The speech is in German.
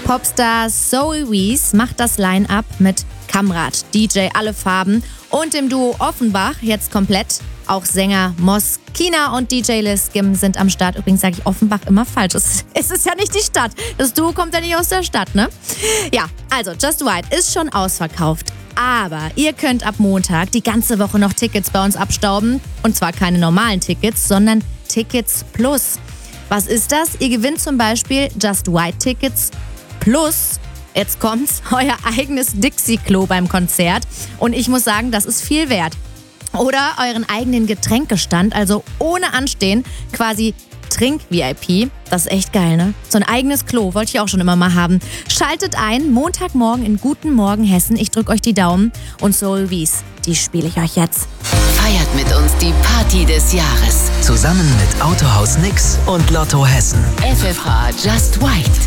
Popstar Zoe Wees macht das Line-Up mit Kamrat, DJ Alle Farben und dem Duo Offenbach jetzt komplett. Auch Sänger Moskina und DJ Liz Skim sind am Start. Übrigens sage ich Offenbach immer falsch. Es ist ja nicht die Stadt. Das Duo kommt ja nicht aus der Stadt, ne? Ja, also Just White ist schon ausverkauft. Aber ihr könnt ab Montag die ganze Woche noch Tickets bei uns abstauben. Und zwar keine normalen Tickets, sondern Tickets Plus. Was ist das? Ihr gewinnt zum Beispiel Just White Tickets plus, jetzt kommt's, euer eigenes Dixie-Klo beim Konzert. Und ich muss sagen, das ist viel wert. Oder euren eigenen Getränkestand, also ohne Anstehen, quasi Trink-VIP. Das ist echt geil, ne? So ein eigenes Klo, wollte ich auch schon immer mal haben. Schaltet ein, Montagmorgen in Guten Morgen Hessen. Ich drücke euch die Daumen. Und Zoe Wees, die spiele ich euch jetzt. Feiert mit uns die Party des Jahres. Zusammen mit Autohaus Nix und Lotto Hessen. FFH Just White.